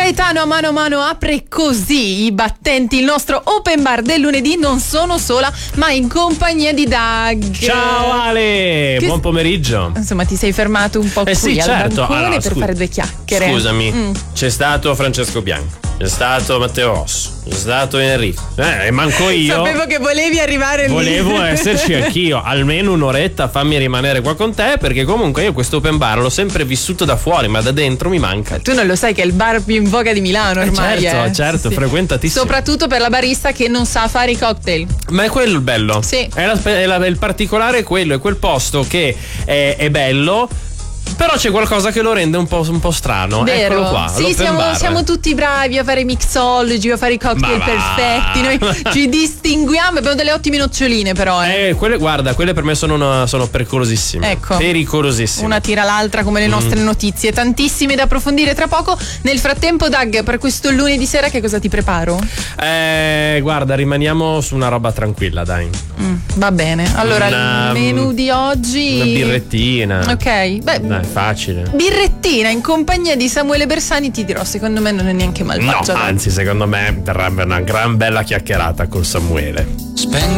Gaetano a mano apre così i battenti. Il nostro open bar del lunedì non sono sola, ma in compagnia di Doug. Ciao Ale, buon pomeriggio. Insomma, ti sei fermato un po' qui sì, al certo. bancone per fare due chiacchiere. Scusami, c'è stato Francesco Bianco, c'è stato Matteo Rosso, c'è stato Enrico. E manco io. Sapevo che volevi arrivare lì. Volevo esserci anch'io, almeno un'oretta, fammi rimanere qua con te, perché comunque io questo open bar l'ho sempre vissuto da fuori, ma da dentro mi manca. Tu non lo sai che è il bar più in voga di Milano ormai. Certo, Sì. frequentatissimo. Soprattutto per la barista che non sa fare i cocktail. Ma è quello il bello. Sì. Il particolare è quello, è quel posto che è bello, però c'è qualcosa che lo rende un po' strano. Vero. Eccolo qua. Sì, siamo tutti bravi a fare mixology, a fare i cocktail perfetti. Noi ci distinguiamo, abbiamo delle ottime noccioline, però. Quelle per me sono pericolosissime. Ecco. Pericolosissime. Una tira l'altra come le nostre notizie. Tantissime da approfondire tra poco. Nel frattempo, Doug, per questo lunedì sera che cosa ti preparo? Guarda, rimaniamo su una roba tranquilla, dai. Va bene. Allora, il menù di oggi. Una birrettina. Ok. Beh, dai, facile. Birrettina in compagnia di Samuele Bersani, ti dirò, secondo me non è neanche malvagia. No, anzi, secondo me verrebbe una gran bella chiacchierata con Samuele.